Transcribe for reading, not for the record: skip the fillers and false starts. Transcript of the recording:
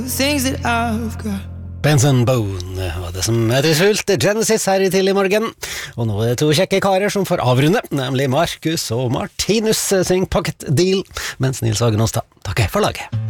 Things that I've got. Benson Bone var det som heter fullt Genesis her i tidlig morgen. Og nå er det to kjekke karer som får avrunde, nemlig Markus og Martinus sing Pocket Deal, mens Nils Hagen Åstad takker for laget.